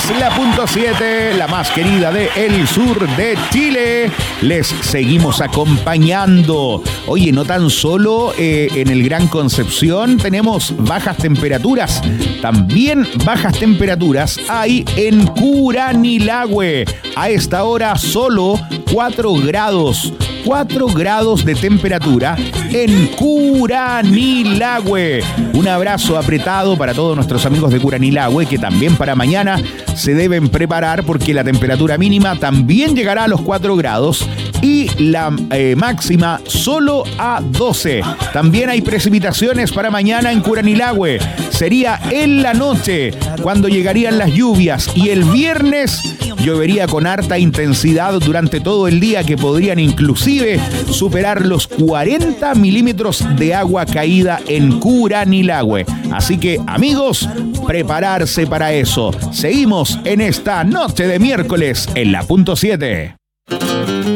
es la punto 7, la más querida de el sur de Chile. Les seguimos acompañando. Oye, no tan solo en el Gran Concepción tenemos bajas temperaturas, también bajas temperaturas hay en Curanilahue. A esta hora solo 4 grados. 4 grados de temperatura en Curanilahue. Un abrazo apretado para todos nuestros amigos de Curanilahue, que también para mañana se deben preparar porque la temperatura mínima también llegará a los 4 grados y la máxima solo a 12. También hay precipitaciones para mañana en Curanilahue. Sería en la noche cuando llegarían las lluvias y el viernes llovería con harta intensidad durante todo el día, que podrían inclusive superar los 40 milímetros de agua caída en Curanilahue. Así que, amigos, prepararse para eso. Seguimos en esta noche de miércoles en la punto 7.